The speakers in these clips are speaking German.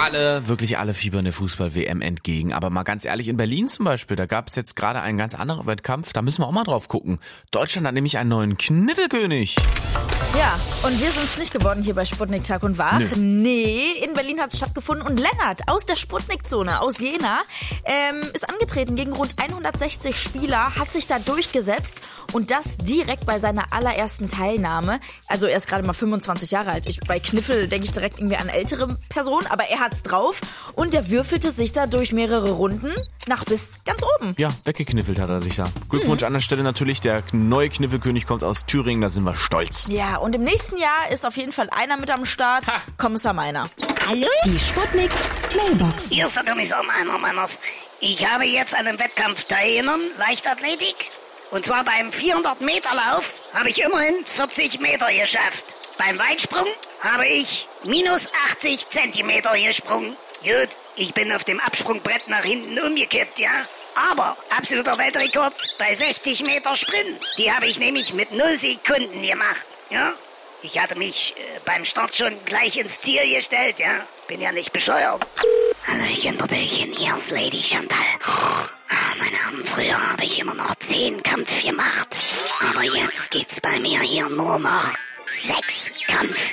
wirklich alle fiebern der Fußball-WM entgegen. Aber mal ganz ehrlich, in Berlin zum Beispiel, da gab es jetzt gerade einen ganz anderen Wettkampf. Da müssen wir auch mal drauf gucken. Deutschland hat nämlich einen neuen Kniffelkönig. Ja, und wir sind es nicht geworden hier bei Sputnik Tag und Wach. Nee, in Berlin hat es stattgefunden und Lennart aus der Sputnik-Zone, aus Jena, ist angetreten gegen rund 160 Spieler, hat sich da durchgesetzt und das direkt bei seiner allerersten Teilnahme. Also er ist gerade mal 25 Jahre alt. Bei Kniffel denke ich direkt irgendwie an ältere Personen, aber er hat's drauf und er würfelte sich da durch mehrere Runden nach bis ganz oben. Ja, weggekniffelt hat er sich da. Glückwunsch an der Stelle natürlich, der neue Kniffelkönig kommt aus Thüringen, da sind wir stolz. Ja, und im nächsten Jahr ist auf jeden Fall einer mit am Start, Kommissar Meiner. Hallo? Die Sputnik Mailbox. Hier ist der Kommissar Meiner, Männers. Ich habe jetzt an einem Wettkampf teilgenommen, Leichtathletik. Und zwar beim 400-Meter-Lauf habe ich immerhin 40 Meter geschafft. Beim Weitsprung habe ich minus 80 Zentimeter gesprungen. Gut, ich bin auf dem Absprungbrett nach hinten umgekippt, ja. Aber absoluter Weltrekord bei 60 Meter Sprint. Die habe ich nämlich mit 0 Sekunden gemacht, ja. Ich hatte mich beim Start schon gleich ins Ziel gestellt, ja. Bin ja nicht bescheuert. Hallöchen, Billchen, hier ist Lady Chantal. Meine Herren, früher habe ich immer noch 10 Kampf gemacht. Aber jetzt gibt's bei mir hier nur noch 6 Kampf.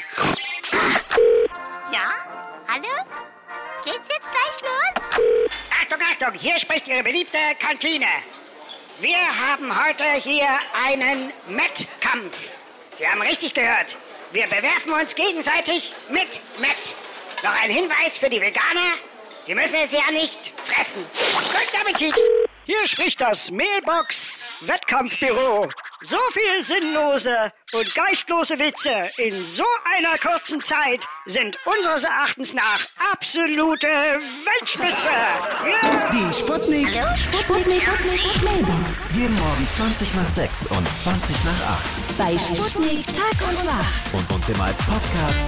Ja? Hallo? Geht's jetzt gleich los? Achtung, Achtung, hier spricht Ihre beliebte Kantine. Wir haben heute hier einen Mettkampf. Sie haben richtig gehört. Wir bewerfen uns gegenseitig mit Mett. Noch ein Hinweis für die Veganer. Sie müssen es ja nicht fressen. Guten Appetit! Hier spricht das Mailbox-Wettkampfbüro. So viel sinnlose und geistlose Witze in so einer kurzen Zeit sind unseres Erachtens nach absolute Weltspitze. Ja. Die Sputnik. Hallo, Sputnik Mailbox. Jeden Morgen 20 nach 6 und 20 nach 8. Bei Sputnik Tag und Wach. Und uns immer als Podcast